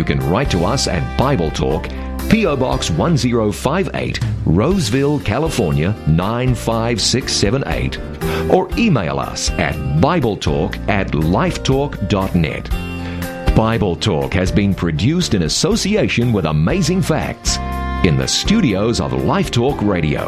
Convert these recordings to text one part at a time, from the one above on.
You can write to us at Bible Talk, P.O. Box 1058, Roseville, California 95678, or email us at BibleTalk@lifetalk.net. Bible Talk has been produced in association with Amazing Facts in the studios of Life Talk Radio.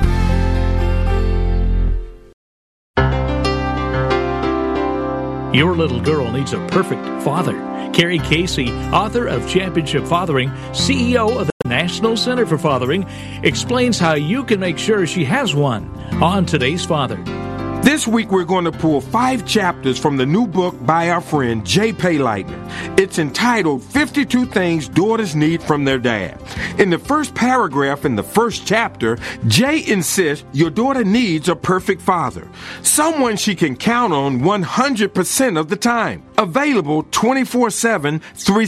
Your little girl needs a perfect father. Carrie Casey, author of Championship Fathering, CEO of the National Center for Fathering, explains how you can make sure she has one on today's Father. This week we're going to pull 5 chapters from the new book by our friend J. Pay Lightner. It's entitled 52 Things Daughters Need from Their Dad. In the first paragraph in the first chapter, Jay insists your daughter needs a perfect father, someone she can count on 100% of the time, available 24/7,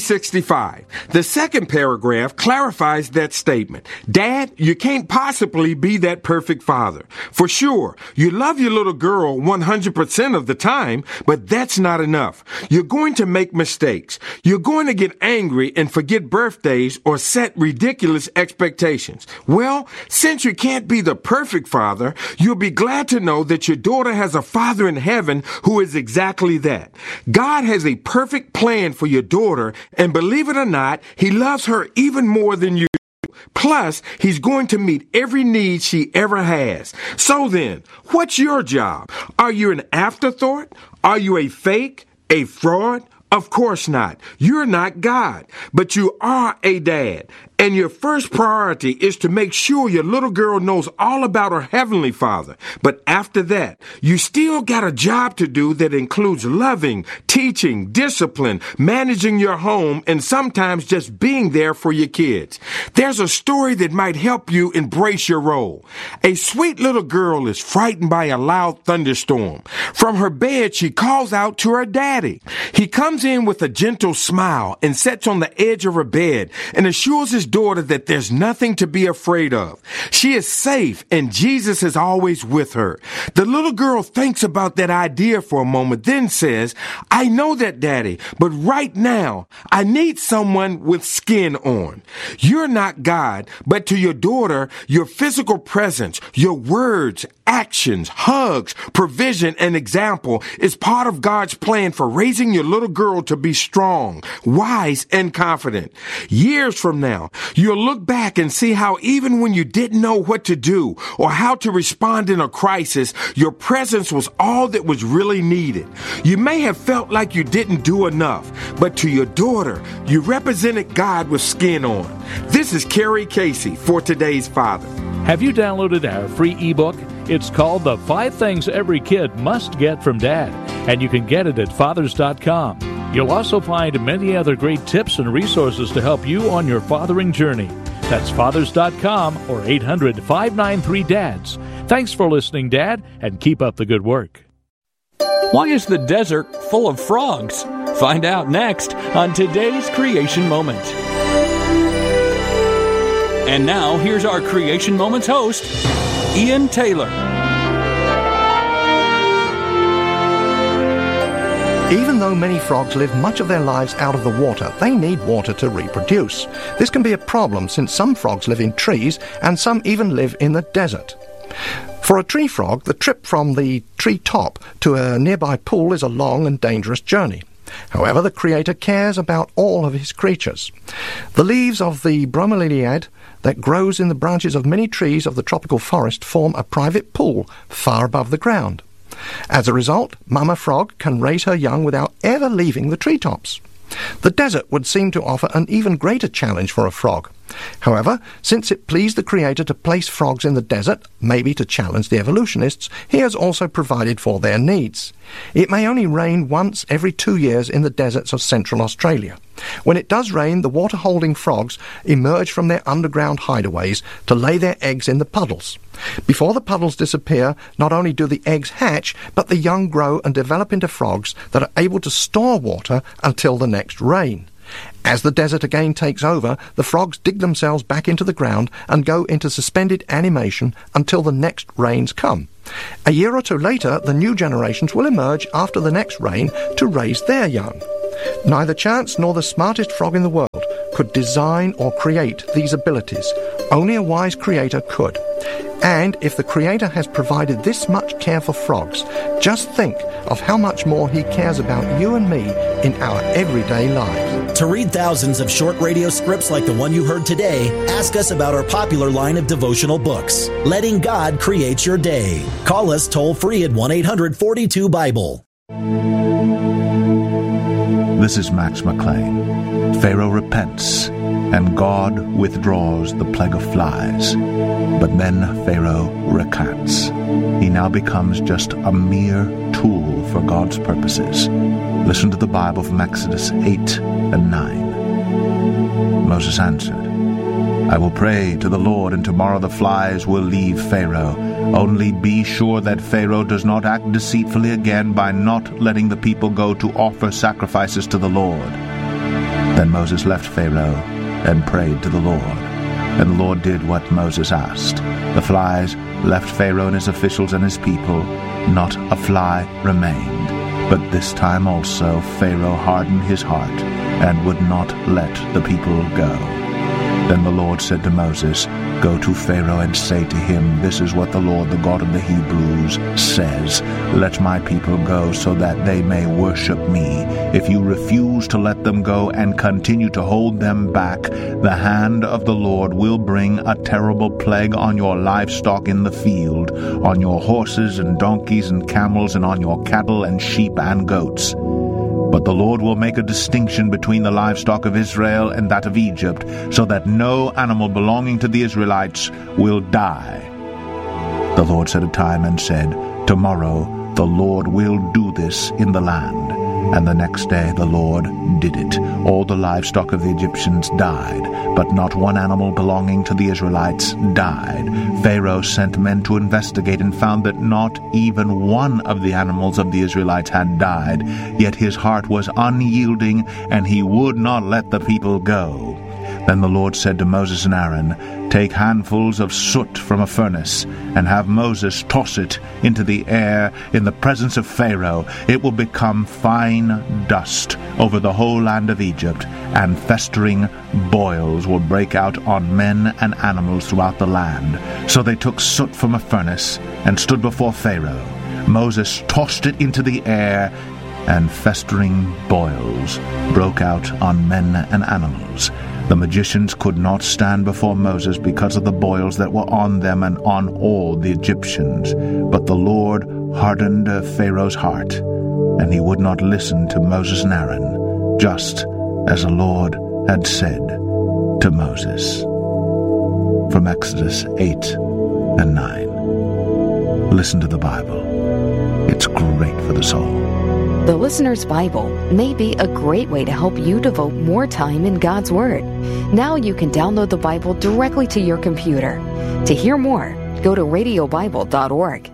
365. The second paragraph clarifies that statement. Dad, you can't possibly be that perfect father. For sure, you love your little girl 100% of the time, but that's not enough. You're going to make mistakes. You're going to get angry and forget birthdays or set ridiculous expectations. Well, since you can't be the perfect father, you'll be glad to know that your daughter has a father in heaven who is exactly that. God has a perfect plan for your daughter, and believe it or not, He loves her even more than you. Plus, He's going to meet every need she ever has. So then, what's your job? Are you an afterthought? Are you a fake? A fraud? Of course not. You're not God, but you are a dad. And your first priority is to make sure your little girl knows all about her Heavenly Father. But after that, you still got a job to do that includes loving, teaching, discipline, managing your home, and sometimes just being there for your kids. There's a story that might help you embrace your role. A sweet little girl is frightened by a loud thunderstorm. From her bed, she calls out to her daddy. He comes in with a gentle smile and sits on the edge of her bed and assures his daughter that there's nothing to be afraid of. She is safe and Jesus is always with her. The little girl thinks about that idea for a moment, then says, I know that, Daddy, but right now I need someone with skin on. You're not God, but to your daughter, your physical presence, your words, actions, hugs, provision, and example is part of God's plan for raising your little girl to be strong, wise, and confident. Years from now, you'll look back and see how even when you didn't know what to do or how to respond in a crisis, your presence was all that was really needed. You may have felt like you didn't do enough, but to your daughter, you represented God with skin on. This is Carrie Casey for Today's Father. Have you downloaded our free ebook? It's called The 5 Things Every Kid Must Get from Dad, and you can get it at fathers.com. You'll also find many other great tips and resources to help you on your fathering journey. That's fathers.com or 800-593-DADS. Thanks for listening, Dad, and keep up the good work. Why is the desert full of frogs? Find out next on today's Creation Moment. And now, here's our Creation Moments host, Ian Taylor. Even though many frogs live much of their lives out of the water, they need water to reproduce. This can be a problem since some frogs live in trees and some even live in the desert. For a tree frog, the trip from the tree top to a nearby pool is a long and dangerous journey. However, the Creator cares about all of His creatures. The leaves of the bromeliad that grows in the branches of many trees of the tropical forest form a private pool far above the ground. As a result, Mama Frog can raise her young without ever leaving the treetops. The desert would seem to offer an even greater challenge for a frog. However, since it pleased the Creator to place frogs in the desert, maybe to challenge the evolutionists, He has also provided for their needs. It may only rain once every 2 years in the deserts of central Australia. When it does rain, the water-holding frogs emerge from their underground hideaways to lay their eggs in the puddles. Before the puddles disappear, not only do the eggs hatch, but the young grow and develop into frogs that are able to store water until the next rain. As the desert again takes over, the frogs dig themselves back into the ground and go into suspended animation until the next rains come. A year or two later, the new generations will emerge after the next rain to raise their young. Neither Chance nor the smartest frog in the world could design or create these abilities. Only a wise creator could. And if the Creator has provided this much care for frogs, just think of how much more He cares about you and me in our everyday lives. To read thousands of short radio scripts like the one you heard today, ask us about our popular line of devotional books, Letting God Create Your Day. Call us toll-free at 1-800-42-BIBLE. This is Max McLean. Pharaoh repents, and God withdraws the plague of flies. But then Pharaoh recants. He now becomes just a mere tool for God's purposes. Listen to the Bible from Exodus 8 and 9. Moses answered, I will pray to the Lord, and tomorrow the flies will leave Pharaoh. Only be sure that Pharaoh does not act deceitfully again by not letting the people go to offer sacrifices to the Lord. Then Moses left Pharaoh and prayed to the Lord. And the Lord did what Moses asked. The flies left Pharaoh and his officials and his people. Not a fly remained. But this time also Pharaoh hardened his heart and would not let the people go. Then the Lord said to Moses, Go to Pharaoh and say to him, This is what the Lord, the God of the Hebrews, says. Let my people go so that they may worship me. If you refuse to let them go and continue to hold them back, the hand of the Lord will bring a terrible plague on your livestock in the field, on your horses and donkeys and camels, and on your cattle and sheep and goats. But the Lord will make a distinction between the livestock of Israel and that of Egypt, so that no animal belonging to the Israelites will die. The Lord set a time and said, Tomorrow the Lord will do this in the land. And the next day the Lord did it. All the livestock of the Egyptians died, but not one animal belonging to the Israelites died. Pharaoh sent men to investigate and found that not even one of the animals of the Israelites had died. Yet his heart was unyielding, and he would not let the people go. Then the Lord said to Moses and Aaron, Take handfuls of soot from a furnace, and have Moses toss it into the air in the presence of Pharaoh. It will become fine dust over the whole land of Egypt, and festering boils will break out on men and animals throughout the land. So they took soot from a furnace and stood before Pharaoh. Moses tossed it into the air, and festering boils broke out on men and animals. The magicians could not stand before Moses because of the boils that were on them and on all the Egyptians. But the Lord hardened Pharaoh's heart, and he would not listen to Moses and Aaron, just as the Lord had said to Moses. From Exodus 8 and 9. Listen to the Bible. It's great for the soul. The Listener's Bible may be a great way to help you devote more time in God's Word. Now you can download the Bible directly to your computer. To hear more, go to radiobible.org.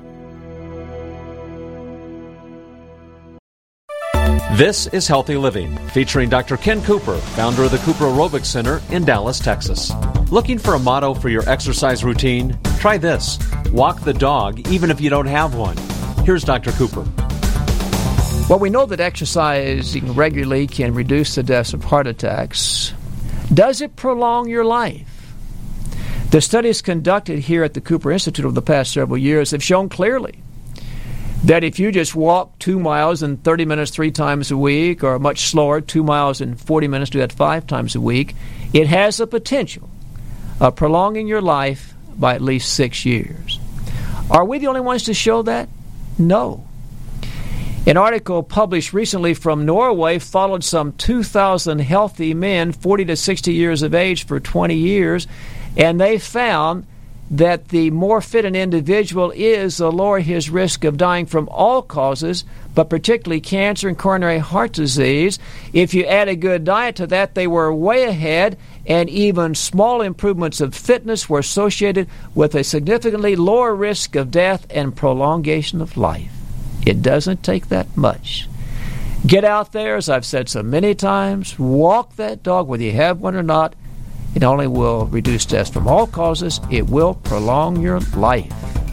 This is Healthy Living, featuring Dr. Ken Cooper, founder of the Cooper Aerobics Center in Dallas, Texas. Looking for a motto for your exercise routine? Try this. Walk the dog even if you don't have one. Here's Dr. Cooper. Well, we know that exercising regularly can reduce the deaths of heart attacks. Does it prolong your life? The studies conducted here at the Cooper Institute over the past several years have shown clearly that if you just walk 2 miles in 30 minutes 3 times a week, or much slower, 2 miles in 40 minutes, do that 5 times a week, it has the potential of prolonging your life by at least 6 years. Are we the only ones to show that? No. An article published recently from Norway followed some 2,000 healthy men 40 to 60 years of age for 20 years, and they found that the more fit an individual is, the lower his risk of dying from all causes, but particularly cancer and coronary heart disease. If you add a good diet to that, they were way ahead, and even small improvements of fitness were associated with a significantly lower risk of death and prolongation of life. It doesn't take that much. Get out there, as I've said so many times, walk that dog, whether you have one or not. It not only will reduce deaths from all causes, it will prolong your life.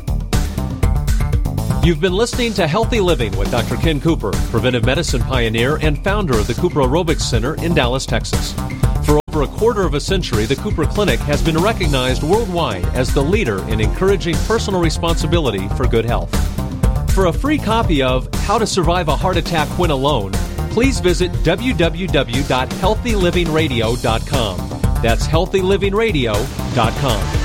You've been listening to Healthy Living with Dr. Ken Cooper, preventive medicine pioneer and founder of the Cooper Aerobics Center in Dallas, Texas. For over a quarter of a century, the Cooper Clinic has been recognized worldwide as the leader in encouraging personal responsibility for good health. For a free copy of How to Survive a Heart Attack When Alone, please visit www.healthylivingradio.com. That's healthylivingradio.com.